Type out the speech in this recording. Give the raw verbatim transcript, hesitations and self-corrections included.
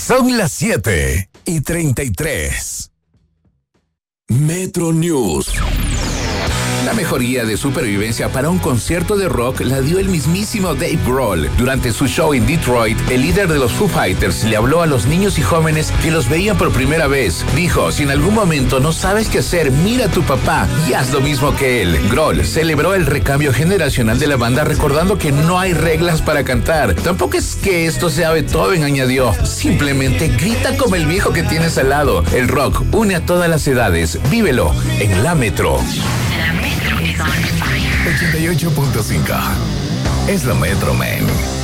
Son las siete y treinta y tres. Metro News. La mejor guía de supervivencia para un concierto de rock la dio el mismísimo Dave Grohl. Durante su show en Detroit, el líder de los Foo Fighters le habló a los niños y jóvenes que los veían por primera vez. Dijo, si en algún momento no sabes qué hacer, mira a tu papá y haz lo mismo que él. Grohl celebró el recambio generacional de la banda recordando que no hay reglas para cantar. Tampoco es que esto sea Beethoven, añadió. Simplemente grita como el viejo que tienes al lado. El rock une a todas las edades. Vívelo en la Metro. ochenta y ocho punto cinco. Es la Metro, man.